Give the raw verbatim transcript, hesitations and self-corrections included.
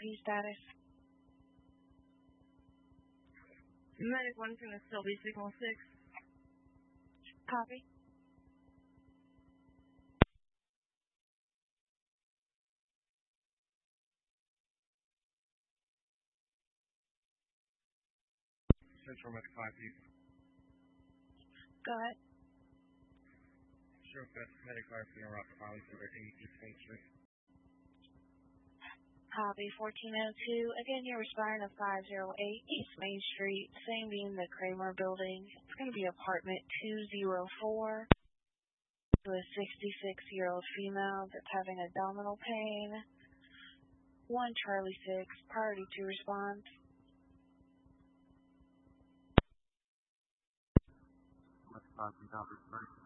P status. Medic one's going to still be signal six. Copy. Central Medic five people. Go ahead. Sure, that's Medic five people on Rock Island for eighty-eight Spring Street. Copy, fourteen oh two. Again, you're responding to five oh eight East Main Street, same being the Kramer building. It's going to be apartment two oh four to a sixty-six-year-old female that's having abdominal pain. one Charlie six, priority to respond. Let's talk about this first.